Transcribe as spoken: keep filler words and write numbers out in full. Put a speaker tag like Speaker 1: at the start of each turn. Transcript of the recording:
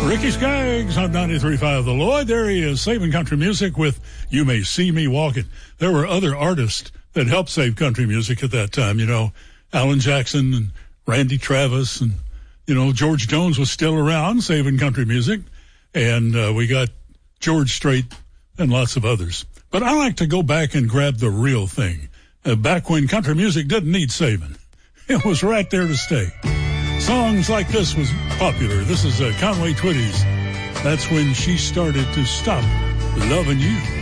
Speaker 1: Ricky Skaggs on ninety-three point five The Lloyd. There he is, saving country music with You May See Me Walking. There were other artists that helped save country music at that time. You know, Alan Jackson and Randy Travis and, you know, George Jones was still around saving country music. And uh, we got George Strait and lots of others. But I like to go back and grab the real thing. Uh, back when country music didn't need saving. It was right there to stay. Songs like this was popular. This is uh, Conway Twitty's That's When She Started to Stop Loving You.